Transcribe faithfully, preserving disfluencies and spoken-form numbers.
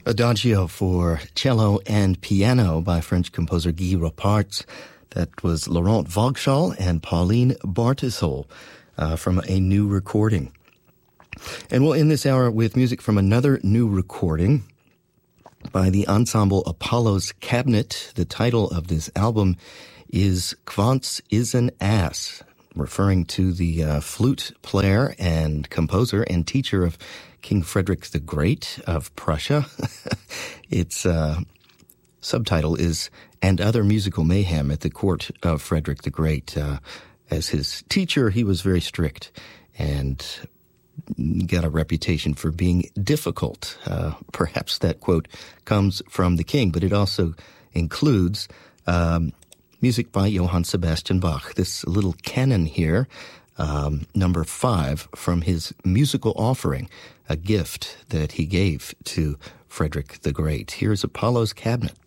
Adagio for cello and piano by French composer Guy Rapart. That was Laurent Vauxhall and Pauline Bartisol uh, from a new recording. And we'll end this hour with music from another new recording by the ensemble Apollo's Cabinet. The title of this album is Quantz is an Ass, referring to the uh, flute player and composer and teacher of King Frederick the Great of Prussia. Its uh, subtitle is And Other Musical Mayhem at the Court of Frederick the Great. Uh, as his teacher, he was very strict and got a reputation for being difficult. Uh, perhaps that quote comes from the king, but it also includes um, music by Johann Sebastian Bach. This little canon here, um, number five, from his musical offering, a gift that he gave to Frederick the Great. Here's Apollo's Cabinet.